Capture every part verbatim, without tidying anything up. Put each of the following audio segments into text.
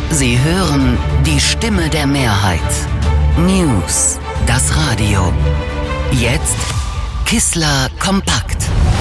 Sie hören die Stimme der Mehrheit. News, das Radio. Jetzt Kissler kompakt.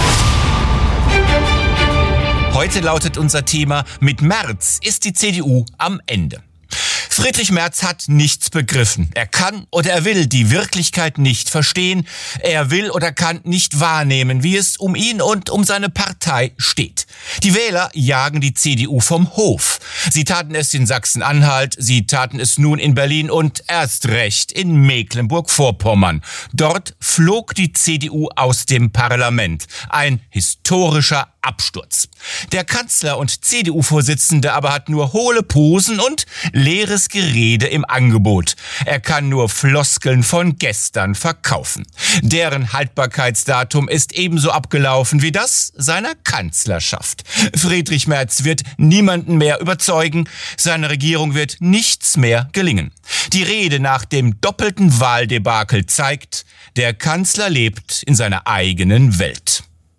Heute lautet unser Thema: Mit Merz ist die C D U am Ende. Friedrich Merz hat nichts begriffen. Er kann oder er will die Wirklichkeit nicht verstehen. Er will oder kann nicht wahrnehmen, wie es um ihn und um seine Partei steht. Die Wähler jagen die C D U vom Hof. Sie taten es in Sachsen-Anhalt, sie taten es nun in Berlin und erst recht in Mecklenburg-Vorpommern. Dort flog die C D U aus dem Parlament. Ein historischer Absturz. Der Kanzler und C D U-Vorsitzende aber hat nur hohle Posen und leeres Gerede im Angebot. Er kann nur Floskeln von gestern verkaufen. Deren Haltbarkeitsdatum ist ebenso abgelaufen wie das seiner Kanzlerschaft. Friedrich Merz wird niemanden mehr überzeugen. Seiner Regierung wird nichts mehr gelingen. Die Rede nach dem doppelten Wahldebakel zeigt, der Kanzler lebt in seiner eigenen Welt.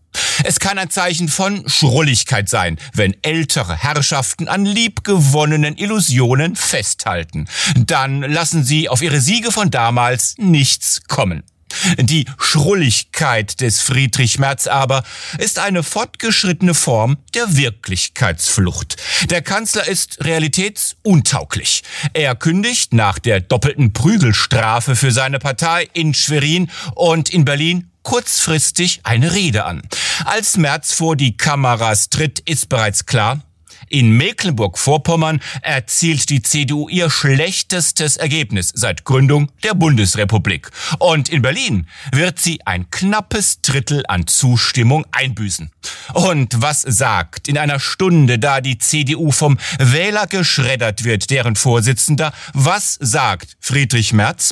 Es kann ein Zeichen von Schrulligkeit sein, wenn ältere Herrschaften an liebgewonnenen Illusionen festhalten. Dann lassen sie auf ihre Siege von damals nichts kommen. Die Schrulligkeit des Friedrich Merz aber ist eine fortgeschrittene Form der Wirklichkeitsflucht. Der Kanzler ist realitätsuntauglich. Er kündigt nach der doppelten Prügelstrafe für seine Partei in Schwerin und in Berlin kurzfristig eine Rede an. Als Merz vor die Kameras tritt, ist bereits klar: In Mecklenburg-Vorpommern erzielt die C D U ihr schlechtestes Ergebnis seit Gründung der Bundesrepublik. Und in Berlin wird sie ein knappes Drittel an Zustimmung einbüßen. Und was sagt in einer Stunde, da die C D U vom Wähler geschreddert wird, deren Vorsitzender, was sagt Friedrich Merz?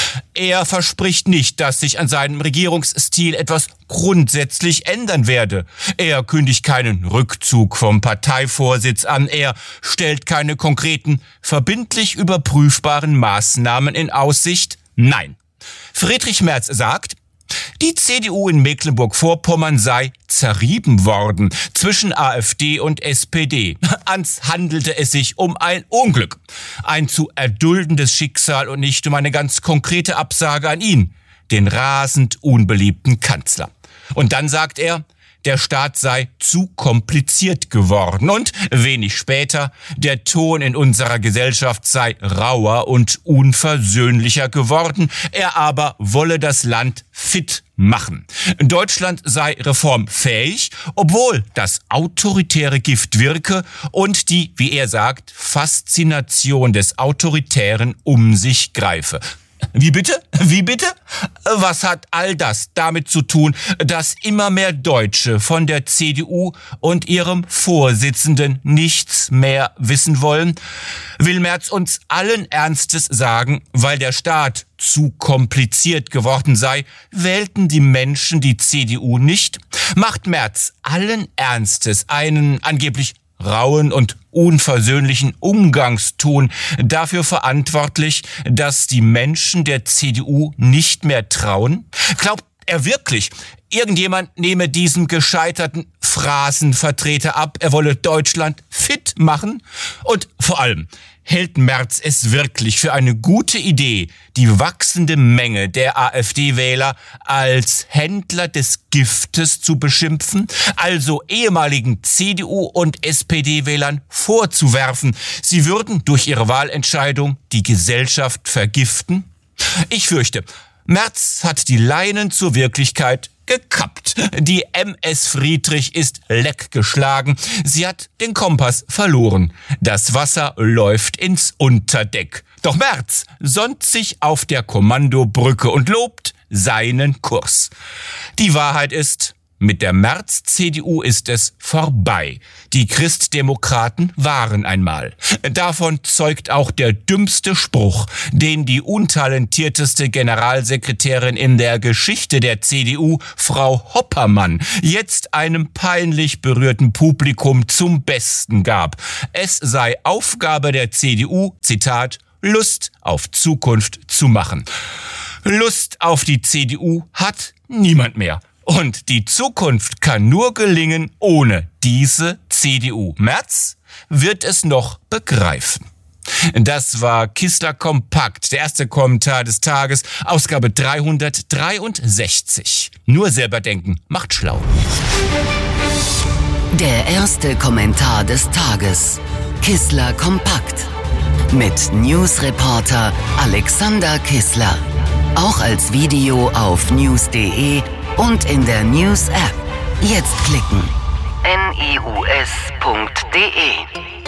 Er verspricht nicht, dass sich an seinem Regierungsstil etwas grundsätzlich ändern werde. Er kündigt keinen Rückzug vom Parteivorsitz an. Er stellt keine konkreten, verbindlich überprüfbaren Maßnahmen in Aussicht. Nein. Friedrich Merz sagt, die C D U in Mecklenburg-Vorpommern sei zerrieben worden zwischen AfD und S P D. Ans handelte es sich um ein Unglück, ein zu erduldendes Schicksal und nicht um eine ganz konkrete Absage an ihn, den rasend unbeliebten Kanzler. Und dann sagt er, der Staat sei zu kompliziert geworden und wenig später, der Ton in unserer Gesellschaft sei rauer und unversöhnlicher geworden, er aber wolle das Land fit machen. Deutschland sei reformfähig, obwohl das autoritäre Gift wirke und die, wie er sagt, Faszination des Autoritären um sich greife. Wie bitte? Wie bitte? Was hat all das damit zu tun, dass immer mehr Deutsche von der C D U und ihrem Vorsitzenden nichts mehr wissen wollen? Will Merz uns allen Ernstes sagen, weil der Staat zu kompliziert geworden sei, wählten die Menschen die C D U nicht? Macht Merz allen Ernstes einen angeblich rauen und unversöhnlichen Umgangston dafür verantwortlich, dass die Menschen der C D U nicht mehr trauen? Glaubt er wirklich, irgendjemand nehme diesem gescheiterten Phrasenvertreter ab, er wolle Deutschland fit machen? Und vor allem, hält Merz es wirklich für eine gute Idee, die wachsende Menge der AfD-Wähler als Händler des Giftes zu beschimpfen, also ehemaligen C D U- und S P D-Wählern vorzuwerfen, sie würden durch ihre Wahlentscheidung die Gesellschaft vergiften? Ich fürchte, Merz hat die Leinen zur Wirklichkeit gekappt. Die M S Friedrich ist leckgeschlagen. Sie hat den Kompass verloren. Das Wasser läuft ins Unterdeck. Doch Merz sonnt sich auf der Kommandobrücke und lobt seinen Kurs. Die Wahrheit ist, mit der Merz-C D U ist es vorbei. Die Christdemokraten waren einmal. Davon zeugt auch der dümmste Spruch, den die untalentierteste Generalsekretärin in der Geschichte der C D U, Frau Hoppermann, jetzt einem peinlich berührten Publikum zum Besten gab. Es sei Aufgabe der C D U, Zitat, Lust auf Zukunft zu machen. Lust auf die C D U hat niemand mehr. Und die Zukunft kann nur gelingen ohne diese C D U. Merz wird es noch begreifen. Das war Kistler Kompakt, der erste Kommentar des Tages, Ausgabe dreihundertdreiundsechzig. Nur selber denken macht schlau. Der erste Kommentar des Tages. Kistler Kompakt. Mit Newsreporter Alexander Kistler. Auch als Video auf news punkt de und in der News-App. Jetzt klicken. news punkt de